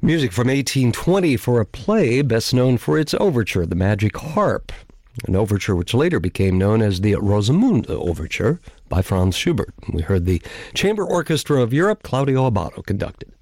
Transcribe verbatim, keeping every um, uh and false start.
Music from eighteen twenty for a play best known for its overture, The Magic Harp, an overture which later became known as the Rosamunde Overture by Franz Schubert. We heard the Chamber Orchestra of Europe, Claudio Abbado conducted.